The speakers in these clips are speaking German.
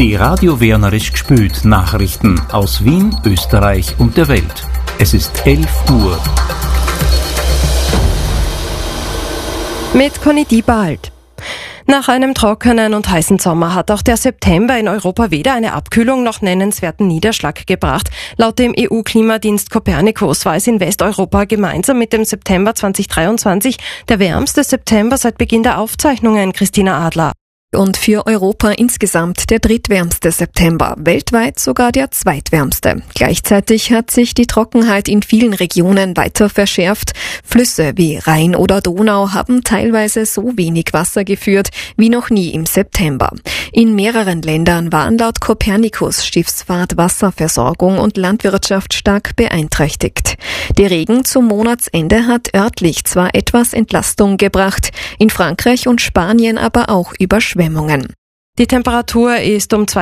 Die Radio Wernerisch gespült Nachrichten aus Wien, Österreich und der Welt. Es ist 11 Uhr. Mit Conny Diebald. Nach einem trockenen und heißen Sommer hat auch der September in Europa weder eine Abkühlung noch nennenswerten Niederschlag gebracht. Laut dem EU-Klimadienst Copernicus war es in Westeuropa gemeinsam mit dem September 2023 der wärmste September seit Beginn der Aufzeichnungen. Christina Adler. Und für Europa insgesamt der drittwärmste September, weltweit sogar der zweitwärmste. Gleichzeitig hat sich die Trockenheit in vielen Regionen weiter verschärft. Flüsse wie Rhein oder Donau haben teilweise so wenig Wasser geführt wie noch nie im September. In mehreren Ländern waren laut Copernicus Schiffsfahrt, Wasserversorgung und Landwirtschaft stark beeinträchtigt. Der Regen zum Monatsende hat örtlich zwar etwas Entlastung gebracht, in Frankreich und Spanien aber auch Überschwemmungen. Die Temperatur ist um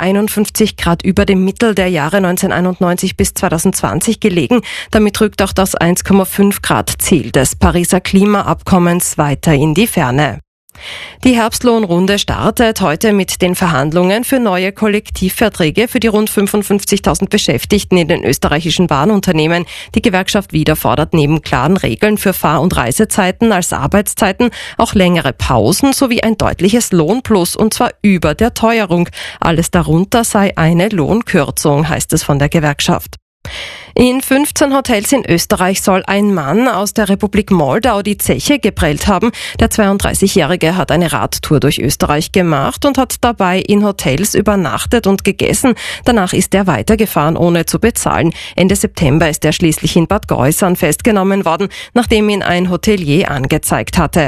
2,51 Grad über dem Mittel der Jahre 1991 bis 2020 gelegen. Damit rückt auch das 1,5 Grad Ziel des Pariser Klimaabkommens weiter in die Ferne. Die Herbstlohnrunde startet heute mit den Verhandlungen für neue Kollektivverträge für die rund 55.000 Beschäftigten in den österreichischen Bahnunternehmen. Die Gewerkschaft Wieder fordert neben klaren Regeln für Fahr- und Reisezeiten als Arbeitszeiten auch längere Pausen sowie ein deutliches Lohnplus, und zwar über der Teuerung. Alles darunter sei eine Lohnkürzung, heißt es von der Gewerkschaft. In 15 Hotels in Österreich soll ein Mann aus der Republik Moldau die Zeche geprellt haben. Der 32-Jährige hat eine Radtour durch Österreich gemacht und hat dabei in Hotels übernachtet und gegessen. Danach ist er weitergefahren, ohne zu bezahlen. Ende September ist er schließlich in Bad Gäusern festgenommen worden, nachdem ihn ein Hotelier angezeigt hatte.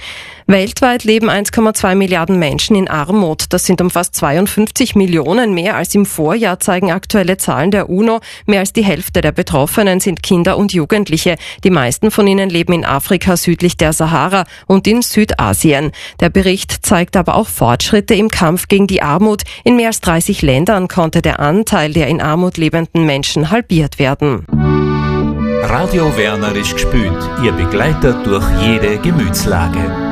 Weltweit leben 1,2 Milliarden Menschen in Armut. Das sind um fast 52 Millionen mehr als im Vorjahr, zeigen aktuelle Zahlen der UNO. Mehr als die Hälfte der Betroffenen sind Kinder und Jugendliche. Die meisten von ihnen leben in Afrika südlich der Sahara und in Südasien. Der Bericht zeigt aber auch Fortschritte im Kampf gegen die Armut. In mehr als 30 Ländern konnte der Anteil der in Armut lebenden Menschen halbiert werden. Radio Wernerisch gespült, Ihr Begleiter durch jede Gemütslage.